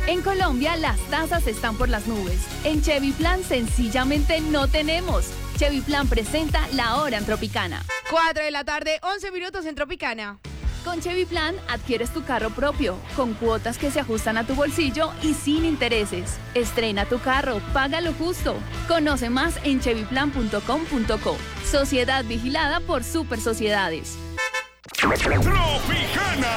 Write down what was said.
En Colombia las tasas están por las nubes. En Chevy Plan sencillamente no tenemos. Chevy Plan presenta La Hora en Tropicana. 4 de la tarde, 11 minutos en Tropicana. Con Chevy Plan adquieres tu carro propio, con cuotas que se ajustan a tu bolsillo y sin intereses. Estrena tu carro, paga lo justo. Conoce más en chevyplan.com.co. Sociedad vigilada por Super Sociedades. Tropicana.